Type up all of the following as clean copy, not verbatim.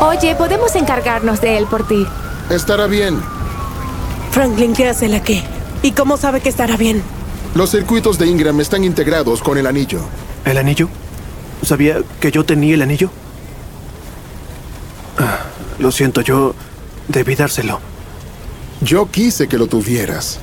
Oye, podemos encargarnos de él por ti. Estará bien. Franklin, ¿qué hace él aquí? ¿Y cómo sabe que estará bien? Los circuitos de Ingram están integrados con el anillo. ¿El anillo? ¿Sabía que yo tenía el anillo? Lo siento, yo debí dárselo. Yo quise que lo tuvieras.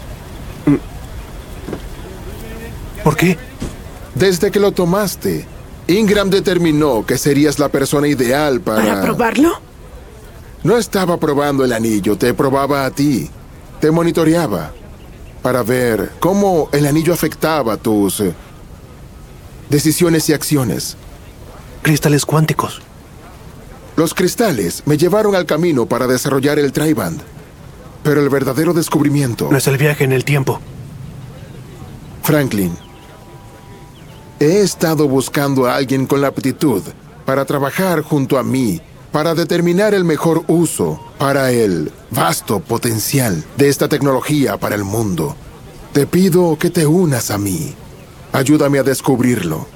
¿Por qué? Desde que lo tomaste, Ingram determinó que serías la persona ideal ¿Para probarlo? No estaba probando el anillo, te probaba a ti. Te monitoreaba para ver cómo el anillo afectaba tus decisiones y acciones. Cristales cuánticos. Los cristales me llevaron al camino para desarrollar el Tri-Band. Pero el verdadero descubrimiento... No es el viaje en el tiempo. Franklin, he estado buscando a alguien con la aptitud para trabajar junto a mí, para determinar el mejor uso para el vasto potencial de esta tecnología para el mundo. Te pido que te unas a mí. Ayúdame a descubrirlo.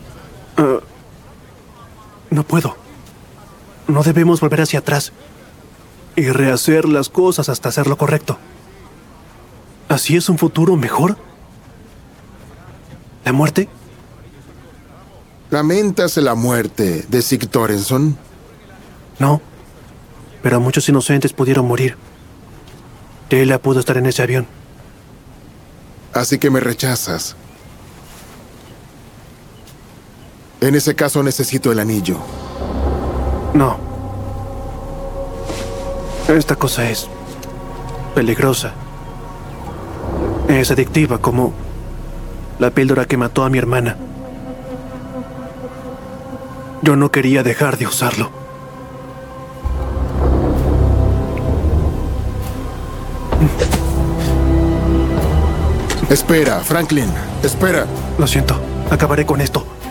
No puedo. No debemos volver hacia atrás y rehacer las cosas hasta hacer lo correcto. ¿Así es un futuro mejor? ¿La muerte? ¿Lamentas la muerte de Sig Torenson? No, pero muchos inocentes pudieron morir. Taylor pudo estar en ese avión. Así que me rechazas. En ese caso necesito el anillo. No. Esta cosa es peligrosa. Es adictiva como la píldora que mató a mi hermana. Yo no quería dejar de usarlo. Espera, Franklin, espera. Lo siento, acabaré con esto.